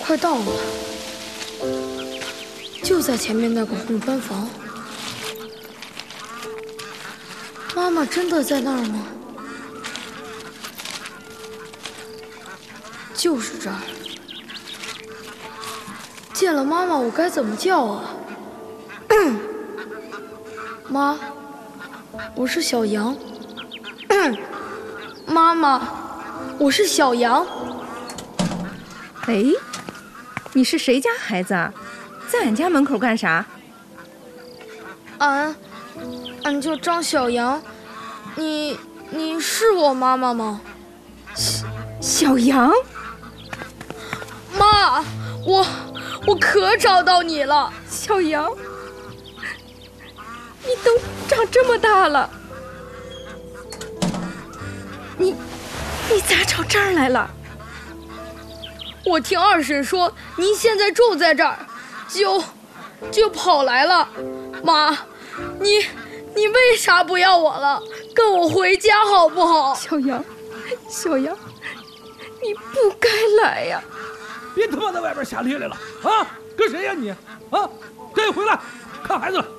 快到了，就在前面那个红砖房。妈妈真的在那儿吗？就是这儿。见了妈妈，我该怎么叫啊？妈，我是小羊。妈妈，我是小羊。 哎，你是谁家孩子啊？在俺家门口干啥？ 俺叫张小羊。你是我妈妈吗？ 小羊？ 妈，我可找到你了。 小羊，你都长这么大了，你咋找这儿来了？ 我听二婶说您现在住在这儿，就跑来了。妈，你为啥不要我了？跟我回家好不好？ 小羊，你不该来呀！ 别他妈在外边瞎咧咧了啊！跟谁呀你？啊，赶紧回来看孩子了。